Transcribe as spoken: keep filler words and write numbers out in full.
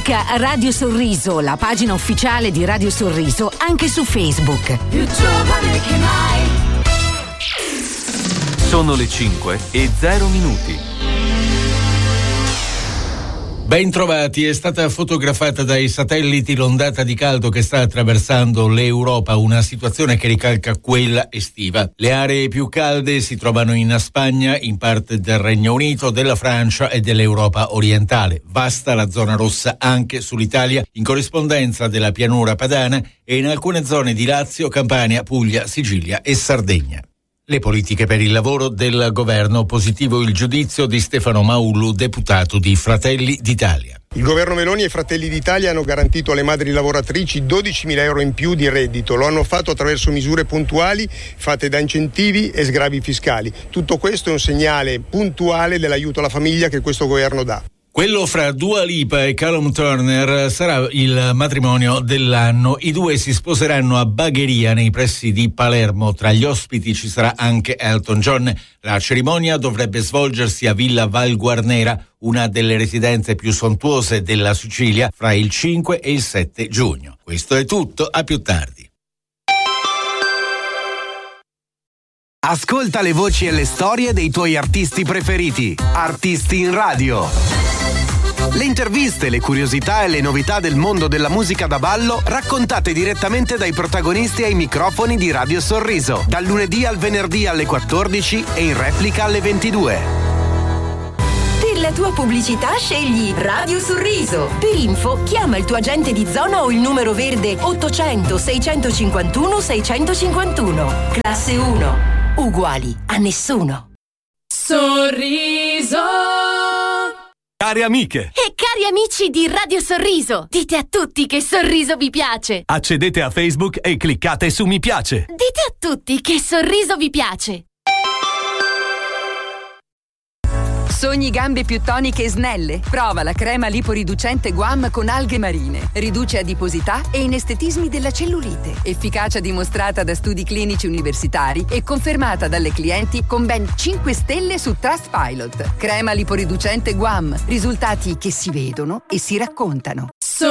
Cerca Radio Sorriso, la pagina ufficiale di Radio Sorriso, anche su Facebook. Più giovane che mai. Sono le cinque e zero minuti. Ben trovati, è stata fotografata dai satelliti l'ondata di caldo che sta attraversando l'Europa, una situazione che ricalca quella estiva. Le aree più calde si trovano in Spagna, in parte del Regno Unito, della Francia e dell'Europa orientale. Vasta la zona rossa anche sull'Italia, in corrispondenza della pianura padana e in alcune zone di Lazio, Campania, Puglia, Sicilia e Sardegna. Le politiche per il lavoro del governo, positivo il giudizio di Stefano Maullu, deputato di Fratelli d'Italia. Il governo Meloni e Fratelli d'Italia hanno garantito alle madri lavoratrici dodicimila euro in più di reddito. Lo hanno fatto attraverso misure puntuali fatte da incentivi e sgravi fiscali. Tutto questo è un segnale puntuale dell'aiuto alla famiglia che questo governo dà. Quello fra Dua Lipa e Callum Turner sarà il matrimonio dell'anno. I due si sposeranno a Bagheria, nei pressi di Palermo. Tra gli ospiti ci sarà anche Elton John. La cerimonia dovrebbe svolgersi a Villa Val Guarnera, una delle residenze più sontuose della Sicilia, fra il cinque e il sette giugno. Questo è tutto, a più tardi. Ascolta le voci e le storie dei tuoi artisti preferiti. Artisti in radio. Le interviste, le curiosità e le novità del mondo della musica da ballo raccontate direttamente dai protagonisti ai microfoni di Radio Sorriso, dal lunedì al venerdì alle quattordici e in replica alle ventidue. Per la tua pubblicità scegli Radio Sorriso. Per info chiama il tuo agente di zona o il numero verde ottocento seicentocinquantuno seicentocinquantuno. Classe uno. Uguali a nessuno. Sorriso. Cari amiche, e cari amici di Radio Sorriso, dite a tutti che Sorriso vi piace. accedete a Facebook e cliccate su mi piace. Dite a tutti che Sorriso vi piace. Sogni gambe più toniche e snelle? Prova la crema liporiducente Guam con alghe marine. Riduce adiposità e inestetismi della cellulite. Efficacia dimostrata da studi clinici universitari e confermata dalle clienti con ben cinque stelle su Trustpilot. Crema liporiducente Guam. Risultati che si vedono e si raccontano.